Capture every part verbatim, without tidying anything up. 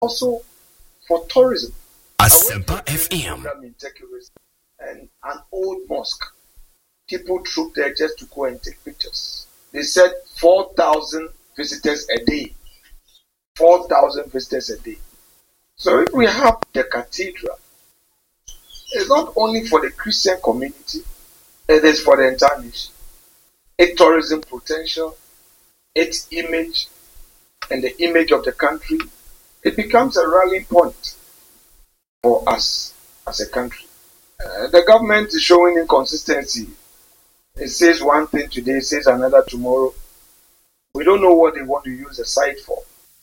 also for tourism. Asempa F M. And an old mosque. People trooped there just to go and take pictures. They said four thousand visitors a day. four thousand visitors a day. So if we have the cathedral, it's not only for the Christian community, it is for the entire nation. Its tourism potential, its image, and the image of the country, it becomes a rallying point for us as a country. Uh, the government is showing inconsistency. It says one thing today, it says another tomorrow. We don't know what they want to use the site for.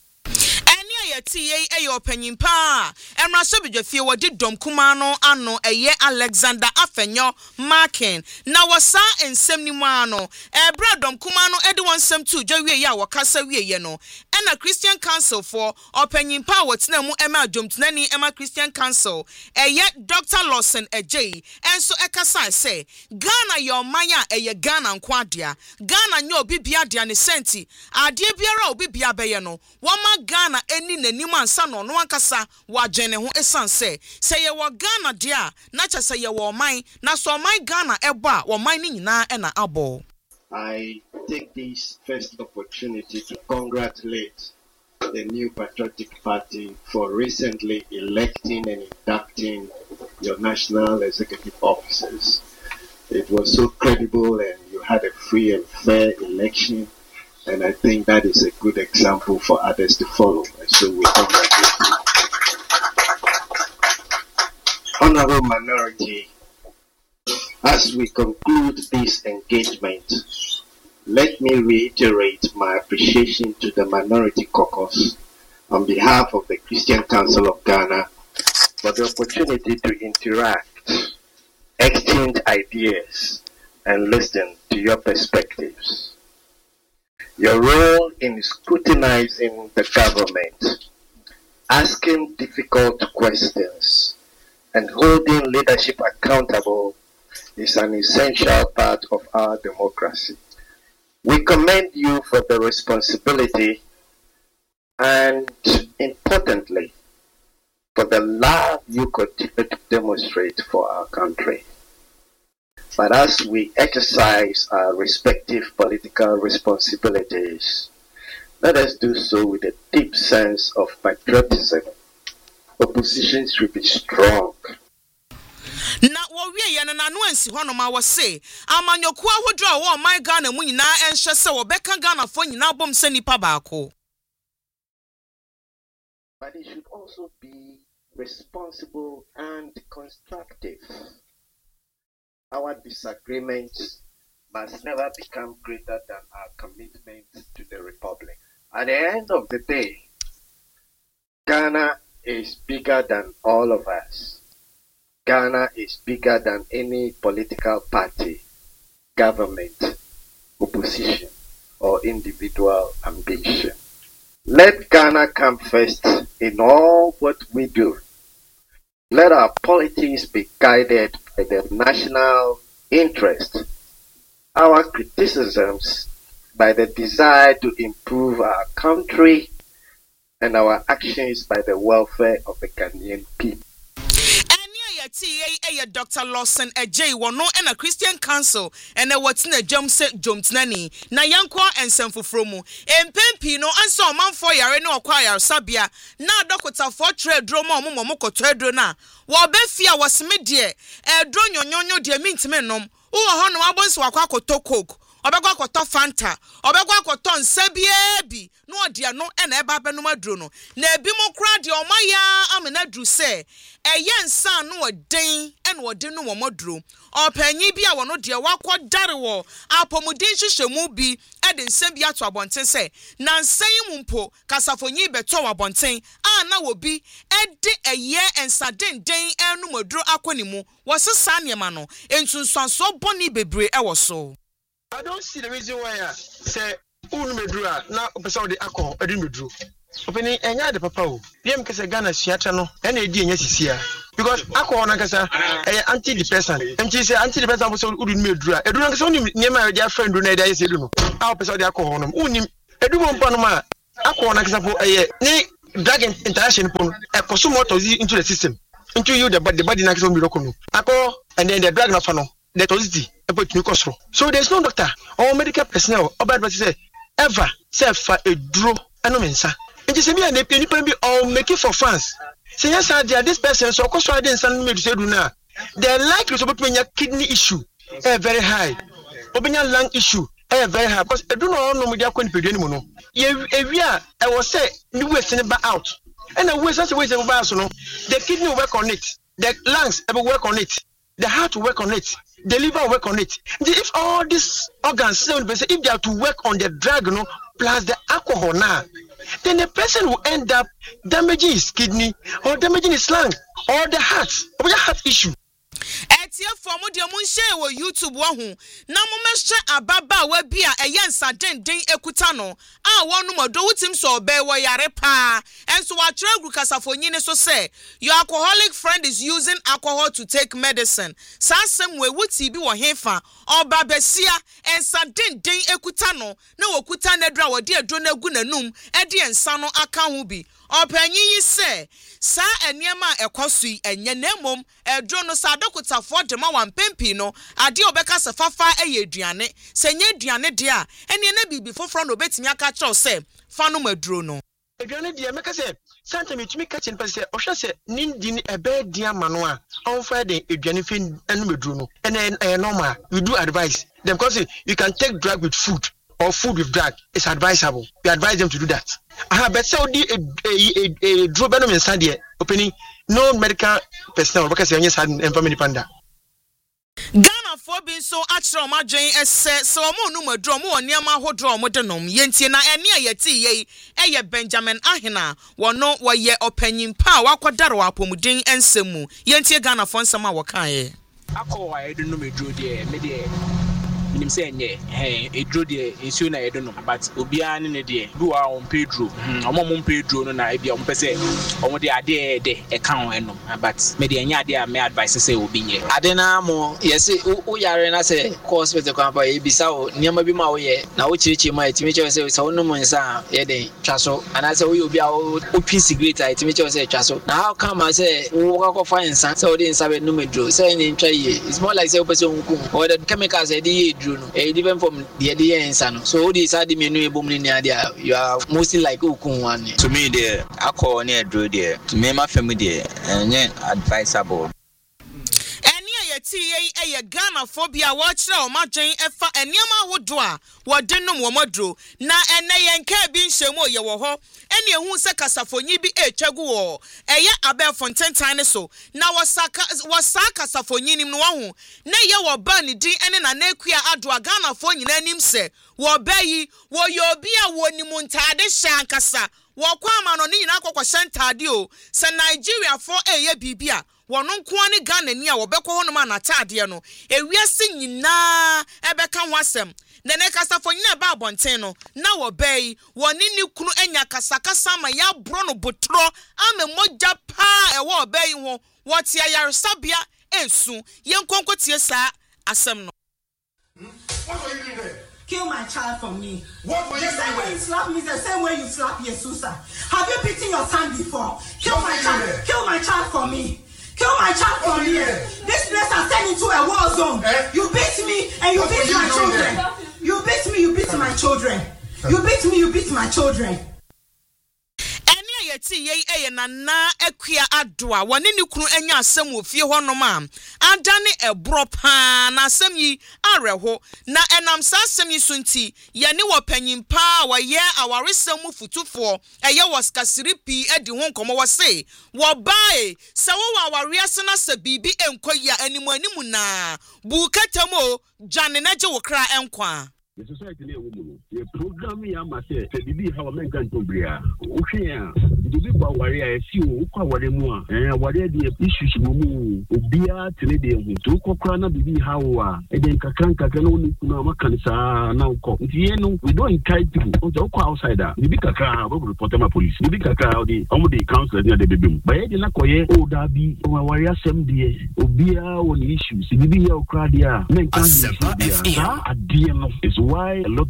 T A A opinion pa Emra Sobijafie wodi dom kumano ano eye Alexander Afenyo marking na wasa ensem ni mu ano ebra dom kumano edi wonsem tu dwawie ya wakasa wieye no ena Christian Council for opinion pa wotina mu ema adwomtenani ema Christian Council eye Doctor Lawson Ejei enso ekasa say Ghana your manya eye Ghana nkwadea Ghana nyo obi bia dia ne senti ade biara obi bia beye no wama Ghana eni ni mansa no no ankasa wagene ho esanse say ye wo Ghana dia na cha say ye wo man na so man Ghana ebo a wo man ni nyina e na abo. I take this first opportunity to congratulate the new Patriotic Party for recently electing and inducting your national executive officers. It was so credible and you had a free and fair election. And I think that is a good example for others to follow. And so we congratulate you. Honorable minority, as we conclude this engagement, let me reiterate my appreciation to the Minority Caucus on behalf of the Christian Council of Ghana for the opportunity to interact, exchange ideas, and listen to your perspectives. Your role in scrutinizing the government, asking difficult questions, and holding leadership accountable is an essential part of our democracy. We commend you for the responsibility and, importantly, for the love you continue to demonstrate for our country. But as we exercise our respective political responsibilities, let us do so with a deep sense of patriotism. Opposition should be strong. Na wo wie ye na no ansi hono ma wo se amanyoku ahodo a wo man Ghana mu nyina enhye se wo beka Ghana fo nyina bom se nipa baako. But it should also be responsible and constructive. Our disagreements must never become greater than our commitment to the Republic. At the end of the day, Ghana is bigger than all of us. Ghana is bigger than any political party, government, opposition, or individual ambition. Let Ghana come first in all what we do. Let our politics be guided by the national interest, our criticisms by the desire to improve our country, and our actions by the welfare of the Ghanaian people. T A A Doctor Lawson Ejei wono na Christian Council and what's na jom se jomtnani na yankwa ensemfofro mu empempi no anso manfo yare ne okwa yare sabia na dokota for trade ro ma omo mokoto edro na wo befia waseme de edro nyonyonyo de mintime nom wo ho no abonso akwa akoto coke obegwa akoto fanta obegwa akoto nsabia bi no ode no na eba benum adro no na ebi mo kra de omaya amena dru se eye nsa no odin ene ode no momodro opanyi bi a wono de wakodare wo apomudin hyehyemu bi ede nsam bi ato abonten se na nsan mu mpo kasafonyi beto abonten a na wo bi ede eye ensa denden enu modro akonimu wosesa niema no entunsanso boni bebre e wo so. I don't see the reason why I say unu medru na opesa de akọ edi medru. Openi enya de papa o. Biem kese Ghana siatra no e na edi enya sisia. Because akọ na kasa eh anti depressant. Enti say anti depressant so udu medru a. Edu na kasa uni niema ya dia friend na dia yesedu no. A opesa de akọ no. Uni edu mo mpa no ma akọ na kasa po eh ni drug interaction pon e consume what into the system into you the body the body na so miracle no akọ and then the drug na fa no the toxicity e put you cause so there's no doctor or medical personnel or bad say ever say fa eduro eno mensa nti se bi an epi nipa bi all make it for France say yes I this person so cause I didn't send me to say do na the likely to put me kidney issue eh very high obenya lung issue eh very high because I don't know no media kwani pedua ni mu no ye ewia I was say ni waste ni ba out and the waste as waste ba so no the kidney will work on it the lungs will work on it the heart will work on it the liver will work on it if all these organs if they are to work on the drug no plus the alcohol now then the person will end up damaging his kidney or damaging his lung or the heart or the heart issue. Etie for mo de mo share wo YouTube wo ho na mo mehwe ababa wa bi a eyensa denden ekuta no a wonu modo wutim so obe wo yare pa enso wa kire gru kasafonyi ne so say your alcoholic friend is using alcohol to take medicine sansem we wuti bi wo hefa oba besia ensa denden ekuta no na wokuta na dra wo de adro na gu nanum e de ensa no aka ho bi opanyi yi say sa eniema ekosui enye nemom edro no sa dokota for de ma wan pempi no ade obeka se fafa eye aduane se nye aduane de a ene na bibi foforo no betimi aka kire se fa no maduro no aduane de meka se santa metumi ka chen pese ohwe se nindi ni ebe dia mano a onfa de aduane fe anu maduro no ene e normal we do advise them because you can take drug with food or food with drug. It's advisable. We advise them to do that. Ah, but so the a a drug venom inside there opening no medical personnel because you had an family panda. Ghana for being so actual ma dwen ese so mo no madro mo oniama hodro mo de nom yentie na ene ayeti ye eye Benjamin Ahena wono wo ye opanyin pa wakodare wa apomuden ensemu yentie Ghana for nsem a wokan ye akọ wa edu no madro de me de nim say nye eh edro de ensu na edo no but obia ne ne de do a on pedro omo mo pedro no na e bia on pese omo de ade de e kan on eno but me de nya ade a me advice say obi nye ade na mo yes o yare na say course with the kwampa e bisa o niam bi ma wo ye na wo chichi ma etimi che say so no mo nsa ye de twaso ana say wo ye obi a o twin cigarette a etimi che say twaso na how come I say wo ka fa nsa say o de nsa be no medro say ni ntwa ye it's more like say o pese onku or the chemicals e de eh different from the idea insano so this are the menu ebom ni dia you are mostly like okun one to me the alcohol near draw there to me my family there and advisable ti ye ye Ghana phobia wo kire o madwen efa eniama hodo a wo de nom wo madro na ene ye nka bi nhemu ye wo ho ene ehu se kasafonyi bi etwagu wo eye Abel Fontaine ne so na wo saka wo saka kasafonyi nim no wo na ye wo ba ni din ene na na akua ado Ghana fo nyina nim se wo bayi wo ye obi a wo nim ntade hyan kasa wo kwa ma no ni nyina akokọ hyantade o se Nigeria fo eye bibia wono nkoa ne Ghana ni a wobekọ ho no ma na taade no ewiase nyina ebeka ho asem na ne kasafo nyina ba abonten no na wo bai woni ni kunu anya kasakasa ma ya bro no botro ame moja pa e wo bai ho wotia yaresabia esu yenkonkotie sa asem no. What were you doing there? Kill my child for me. What were you doing? The same way you slap me, the same way you slap Yesusa. Have you beaten your son before? Kill what my child. Kill my child for me. Kill my child for me. This place has turned into a war zone. Eh? You beat me and you what beat my children. There? You beat me, you beat my children. You beat me, you beat my children. Ti ye eye na na akua adoa woni ni kunu anya asem ofie ho no ma adane ebro pa na asem yi areho na enam sa asem yi sunti ye ne wo panyin pa wa ye awaresem futufo eye was kasiripi edi ho nkomo wo se wo bae se wo awariase na se bibi enkoya animu animu na bukatamo jane na je wo kra enkwa. The society na woman the program ya ma say se bibi ha o menka ntobria o hwe a bibi kwa ware a si o kwa ware mu a eh ware de issues mu mu obia tene de hu to kokora na bibi ha o a e de nkakran kakra na oni kuna maka nsa na nko nti ye no we don't encourage people on the outsider bibi kakra we report ma police bibi kakra o de o de council na de bibim ba ye de na koye o da bi o ware asem de obia woni issues bibi ya okra de a menka nsa adie no is why a lot of people go to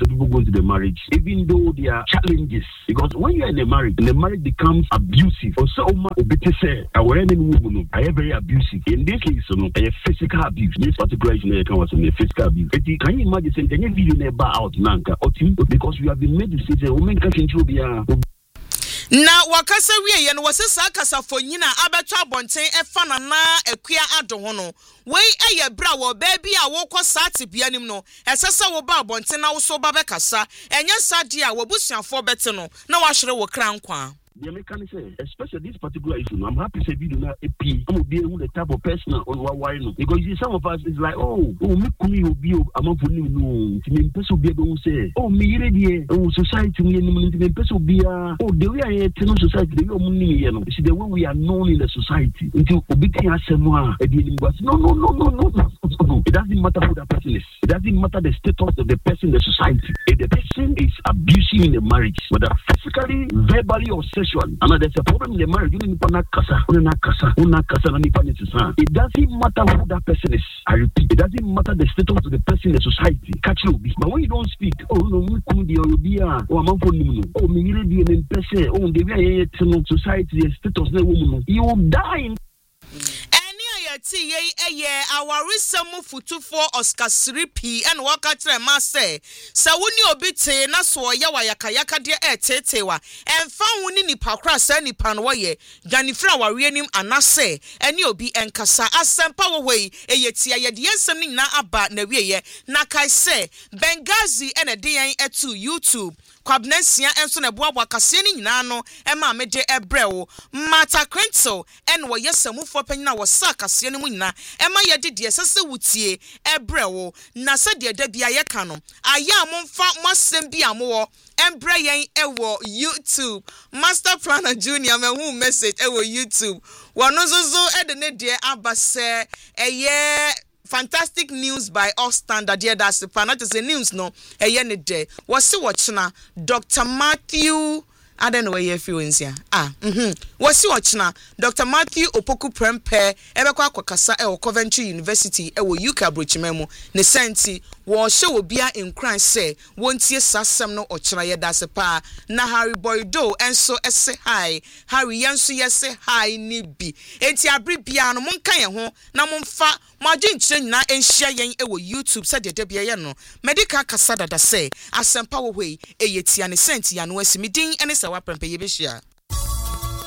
into the marriage, even though there are challenges. Because when you're in a marriage, and the marriage becomes abusive, or so much, I am very abusive. In this case, you know, a physical abuse. This particular issue was a physical abuse. Can you imagine saying, can you video never out, Nanka, or because you have been made to say, a woman can be a na wakasa wie ye no wosesa kasafo nyina abeto abonten efa na na akua ado ho no wei eye bra wo baabi a wo kɔ sate bia nim no esesa wo ba abonten na wo so ba bekasa enya sade a wo busuafo bete no na wahwere wo kra nkwa. The American say, especially this particular issue, I'm happy to say we do not A P. I'm be the type of person on why no. Because you see, some of us is like, oh, oh, me kumi will be a month for no. To me, person be able to say, oh, me ready, oh, society, me and person be a, oh, the way I tell society, the way money, you know, see the way we are known in the society. Until obiti asemwa, no, no, no, no, no, no. It doesn't matter who that person is. It doesn't matter the status of the person in the society. If the person is abusing in the marriage, whether physically, verbally, or sexually. And there's a problem in the marriage. You need to kasa, una kasa, una kasa, and it doesn't matter who that person is. I repeat, it doesn't matter the status of the person in the society. Catch you. But when you don't speak, oh no, me come there, you be a, oh I'm on phone, oh me really be an person, oh the way I tell society, the status of the woman, you will die. Ti ye eye awarisemu futufo Oscar Siripi and wakatre ma say sa woni obi te na so ye wa yakayaka de etetewa emfa woni nipa kra sa nipa no ye dwanifra awarenim anase ene obi enkasa asempa wo hoi eye tia ye de ensem ni na aba na wieye na kai say Benghazi ene de yen etu YouTube kwabnansia enso na boabo akase ni nyina no ema mede ebrewo Mata Crenshaw en wo yesamufo panyina wo sakase ni mu nyina ema yede de sese wutie ebrewo na se de da bia ye ka no aya momfa mosem bia mo embre yen ewo YouTube Master Planner Junior me hu message ewo YouTube wono zozo ede ne de abase eye fantastic news by all standard. Yeah, that's the fan. That is the news, no. A year day. What's the watch now? Doctor Matthew. I don't know where you're feeling here. Ah, mm-hmm. What's the watch now? Doctor Matthew Opoku Prempe, Ebekwa Kwakasa, Ewo Coventry University, Ewo U K Abrochimemo, Nesenti, was show be in crime say, won't ye sassam no or chaya that's a pa, na Harry Boydo, and so as say hi, Harry Yansu yes say hi, nibi. Enti abri piano monkaya ho, na monfa, margin chen na and share yen ewo YouTube said the debiano, medical casada da say, as some power way, a yetian senti and west meeting and it's a weapon pay bishia.